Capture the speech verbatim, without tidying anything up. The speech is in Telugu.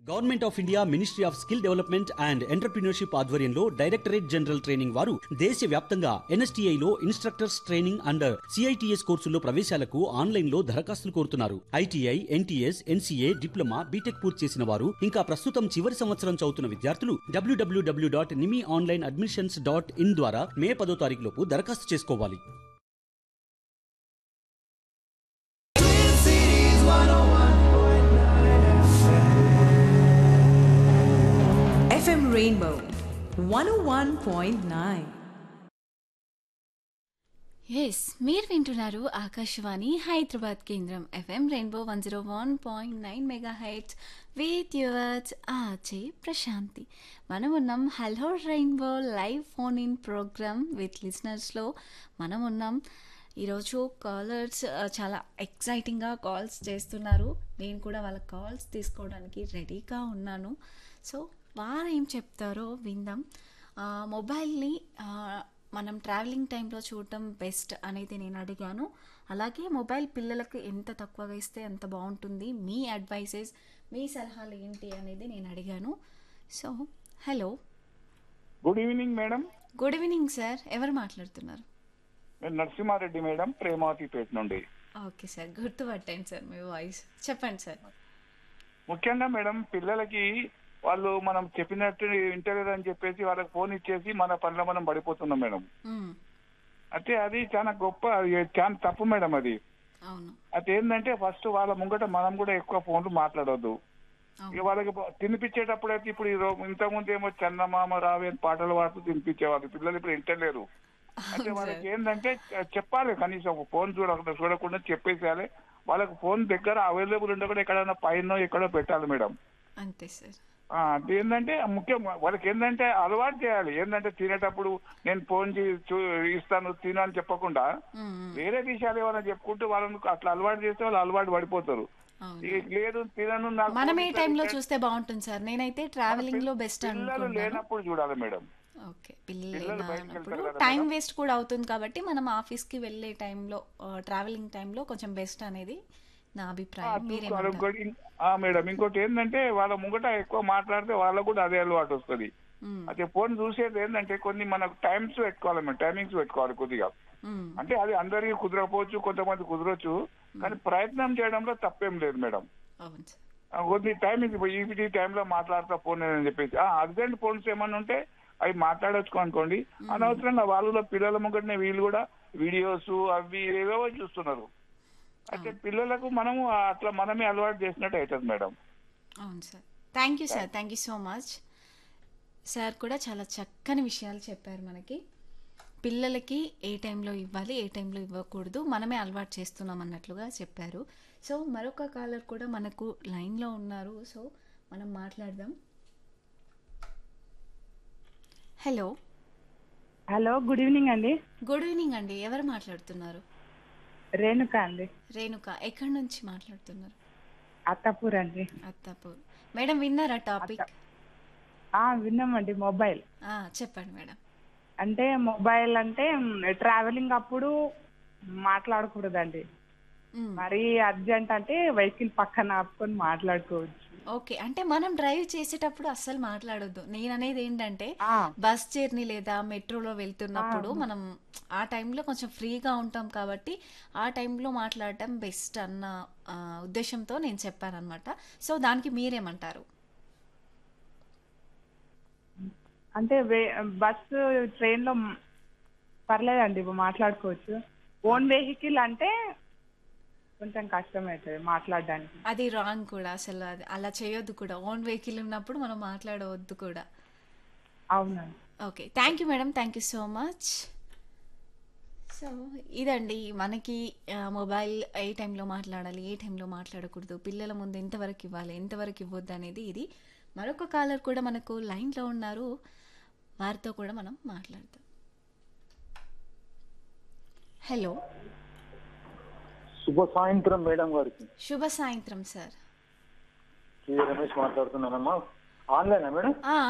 Government of India ministry of skill development and entrepreneurship ఆధ్వర్యంలో డైరెక్టరేట్ జనరల్ ట్రైనింగ్ వారు దేశవ్యాప్తంగా ఎన్ఎస్టీఐలో ఇన్స్ట్రక్టర్స్ ట్రైనింగ్ అండ్ సిఐటిఎస్ కోర్సుల్లో ప్రవేశాలకు ఆన్లైన్లో దరఖాస్తులు కోరుతున్నారు. ITI, NTS, NCA, diploma, BTech పూర్తి చేసిన వారు ఇంకా ప్రస్తుతం చివరి సంవత్సరం చదువుతున్న విద్యార్థులు డబ్ల్యూడబ్ల్యూడబ్ల్యూ dot Nimi online admissions dot in ద్వారా మే పదో తారీఖులోపు దరఖాస్తు చేసుకోవాలి. F M Rainbow one oh one point nine. Yes మీరు వింటున్నారు ఆకాశవాణి హైదరాబాద్ కేంద్రం FM rainbow one zero one point nine mega heights with yours ఆచే Prashanti. మనం ఉన్నాం hello rainbow live phone in programme with లిసనర్స్లో మనం ఉన్నాం. ఈరోజు కాలర్స్ చాలా ఎక్సైటింగ్గా కాల్స్ చేస్తున్నారు. నేను కూడా వాళ్ళ కాల్స్ తీసుకోవడానికి రెడీగా ఉన్నాను. సో వారు ఏం చెప్తారో విందాం. మొబైల్ని మనం ట్రావెలింగ్ టైంలో చూడటం బెస్ట్ అనేది నేను అడిగాను. అలాగే మొబైల్ పిల్లలకు ఎంత తక్కువగా ఇస్తే అంత బాగుంటుంది, మీ అడ్వైసెస్, మీ సలహాలు ఏంటి అనేది నేను అడిగాను. So hello, good evening madam. Good evening sir, ఎవరు మాట్లాడుతున్నారు? నరసింహారెడ్డి మేడం, ప్రేమావతి పేట నుండి. ఓకే సార్, గుర్తుపట్టాను సార్ మీ వాయిస్. చెప్పండి సార్. ముఖ్యంగా మేడం, పిల్లలకి వాళ్ళు మనం చెప్పినట్టు వింటలేదని చెప్పేసి వాళ్ళకి ఫోన్ ఇచ్చేసి మన పనిలో మనం పడిపోతున్నాం మేడం. అయితే అది చాలా గొప్ప, చాలా తప్పు మేడం అది. అది ఏంటంటే ఫస్ట్ వాళ్ళ ముంగట మనం కూడా ఎక్కువ ఫోన్లు మాట్లాడొద్దు. ఇక వాళ్ళకి తినిపించేటప్పుడు అయితే ఇప్పుడు ఇంతకుముందు ఏమో చందమామ రావే అని పాటలు పాడుతూ తినిపించేవాళ్ళు. పిల్లలు ఇప్పుడు వింటలేరు. అయితే వాళ్ళకి ఏంటంటే చెప్పాలి, కనీసం ఫోన్ చూడకుండా చూడకుండా చెప్పేసేయాలి. వాళ్ళకి ఫోన్ దగ్గర అవైలబుల్ ఉండకుండా ఎక్కడైనా పైన ఎక్కడో పెట్టాలి మేడం. అంతే సార్. అది ఏంటంటే ముఖ్యం, వాళ్ళకి ఏంటంటే అలవాటు చేయాలి. ఏంటంటే తినేటప్పుడు నేను ఫోన్ ఇస్తాను తిను అని చెప్పకుండా వేరే విషయాలు ఏమైనా చెప్పుకుంటూ వాళ్ళని అట్లా అలవాటు చేస్తే వాళ్ళు అలవాటు పడిపోతారు. లేదు తినను, మనం ఏ టైంలో చూస్తే బాగుంటుంది సార్? నేనైతే ట్రావెలింగ్ లో బెస్ట్ పిల్లలు లేనప్పుడు చూడాలి మేడం. ఓకే, పిల్లలు టైం వేస్ట్ కూడా అవుతుంది కాబట్టి మనం ఆఫీస్ కి వెళ్ళే టైంలో, ట్రావెలింగ్ టైంలో కొంచెం బెస్ట్ అనేది నా అభిప్రాయం. మేడం ఇంకోటి ఏంటంటే వాళ్ళ ముంగట ఎక్కువ మాట్లాడితే వాళ్ళకు కూడా అదే అలవాటు వస్తుంది. అయితే ఫోన్ చూసేది ఏంటంటే కొన్ని మనకు టైమ్స్ పెట్టుకోవాలి మేడం, టైమింగ్స్ పెట్టుకోవాలి కొద్దిగా. అంటే అది అందరికి కుదరకపోవచ్చు, కొంతమంది కుదరొచ్చు, కానీ ప్రయత్నం చేయడంలో తప్పేం లేదు మేడం. కొద్ది టైమింగ్ ఈ టైంలో మాట్లాడతా ఫోన్ అని చెప్పేసి అర్జెంట్ ఫోన్స్ ఏమన్నా ఉంటే అవి మాట్లాడొచ్చు అనుకోండి. అనవసరంగా వాళ్ళలో పిల్లల ముంగటనే వీళ్ళు కూడా వీడియోస్ అవి ఏవేవో చూస్తున్నారు. అయితే పిల్లలకు మనము అట్లా మనమే అలవాటు చేసినట్టు అవుతుంది మేడం. అవును sir, thank you sir, thank you so much. Sir కూడా చాలా చక్కని విషయాలు చెప్పారు మనకి. పిల్లలకి ఏ టైంలో ఇవ్వాలి, ఏ టైంలో ఇవ్వకూడదు మనమే అలవాటు చేస్తున్నాం అన్నట్లుగా చెప్పారు. సో మరొక కాలర్ కూడా మనకు లైన్లో ఉన్నారు. సో మనం మాట్లాడదాం. హలో. హలో, గుడ్ ఈవినింగ్ అండి. గుడ్ ఈవినింగ్ అండి, ఎవరు మాట్లాడుతున్నారు? రేణుక అండి. రేణుక, ఎక్కడి నుంచి మాట్లాడుతున్నారు? అత్తాపూర్ అండి. అత్తాపూర్. మేడం విన్నారా టాపిక్? విన్నామండి. మొబైల్ చెప్పండి మేడం. అంటే మొబైల్ అంటే ట్రావెలింగ్ అప్పుడు మాట్లాడకూడదండి. మరి అర్జెంట్ అంటే వెహికల్ పక్కన ఆపుకొని మాట్లాడుకోవచ్చు. ఓకే, అంటే మనం డ్రైవ్ చేసేటప్పుడు అస్సలు మాట్లాడొద్దు. నేను అనేది ఏంటంటే బస్ జర్నీ లేదా మెట్రోలో వెళ్తున్నప్పుడు మనం ఆ టైంలో కొంచెం ఫ్రీగా ఉంటాం కాబట్టి ఆ టైంలో మాట్లాడటం బెస్ట్ అన్న ఉద్దేశంతో నేను చెప్పాను అనమాట. సో దానికి మీరేమంటారు? అంటే బస్సు ట్రైన్లో పర్లేదండి, మాట్లాడుకోవచ్చు. ఓన్ వెహికల్ అంటే కొంచెం కష్టమవుతుంది మాట్లాడడానికి. అది రాంగ్ కూడా, అసలు అది అలా చేయొద్దు కూడా. ఓన్ వెహికల్ ఉన్నప్పుడు మనం మాట్లాడవద్దు కూడా. అవునండి. Okay, thank you madam, thank you so much. So ఇదండి మనకి మొబైల్ ఏ టైంలో మాట్లాడాలి, ఏ టైంలో మాట్లాడకూడదు, పిల్లల ముందు ఎంతవరకు ఇవ్వాలి, ఎంతవరకు ఇవ్వద్దు అనేది ఇది. మరొక కాలర్ కూడా మనకు లైన్లో ఉన్నారు, వారితో కూడా మనం మాట్లాడదాం. హలో. శుభ సాయంత్రం మేడం గారికి. శుభ సాయంత్రం సార్. రమేష్ మాట్లాడుతున్నానమ్మా. ఆన్లైనా మేడం?